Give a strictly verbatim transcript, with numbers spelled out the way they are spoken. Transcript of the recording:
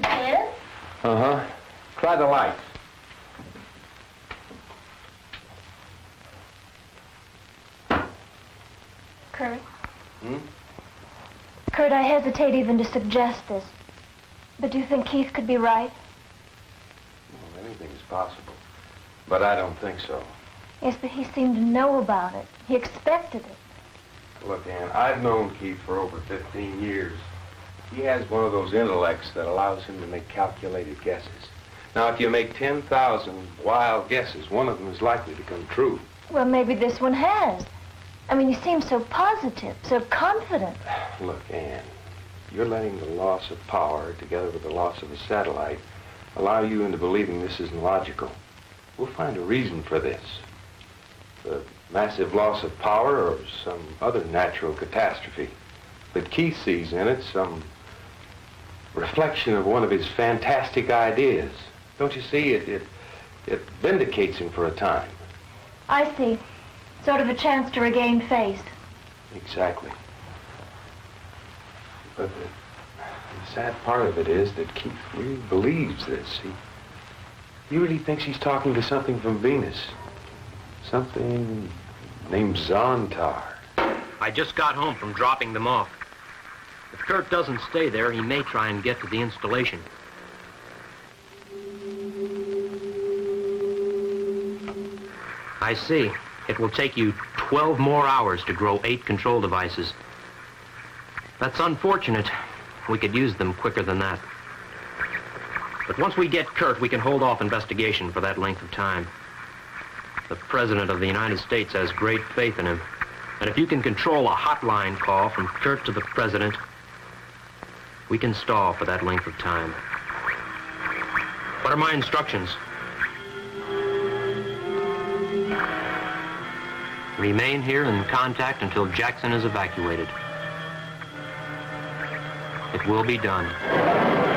Ted? Uh-huh. Try the lights. Kurt? Hmm? Kurt, I hesitate even to suggest this. But do you think Keith could be right? Well, anything is possible. But I don't think so. Yes, but he seemed to know about it. He expected it. Look, Ann, I've known Keith for over fifteen years. He has one of those intellects that allows him to make calculated guesses. Now, if you make ten thousand wild guesses, one of them is likely to come true. Well, maybe this one has. I mean, he seems so positive, so confident. Look, Ann, you're letting the loss of power, together with the loss of a satellite, allow you into believing this isn't logical. We'll find a reason for this. The massive loss of power or some other natural catastrophe. But Keith sees in it some reflection of one of his fantastic ideas. Don't you see? It, it, it vindicates him for a time. I see. Sort of a chance to regain faith. Exactly. But the, the sad part of it is that Keith really believes this. He, he really thinks he's talking to something from Venus. Something named Zontar. I just got home from dropping them off. If Kurt doesn't stay there, he may try and get to the installation. I see. It will take you twelve more hours to grow eight control devices. That's unfortunate. We could use them quicker than that. But once we get Kurt, we can hold off investigation for that length of time. The President of the United States has great faith in him. And if you can control a hotline call from Kurt to the President, we can stall for that length of time. What are my instructions? Remain here in contact until Jackson is evacuated. It will be done.